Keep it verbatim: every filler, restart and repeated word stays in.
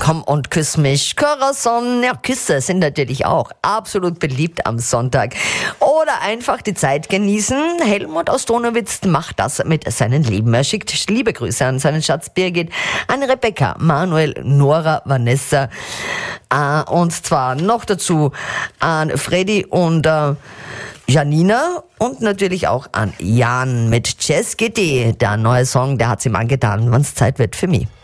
Komm und küss mich. Corazon, ja, Küsse sind natürlich auch absolut beliebt am Sonntag. Oder einfach die Zeit genießen. Helmut aus Donauwitz macht das mit seinen Lieben. Er schickt liebe Grüße an seinen Schatz Birgit, an Rebecca, Manuel, Nora, Vanessa äh, und zwar noch dazu an Freddy und äh, Janina und natürlich auch an Jan mit Jazz Gitti. Der neue Song, der hat's ihm angetan, wann's Zeit wird für mich.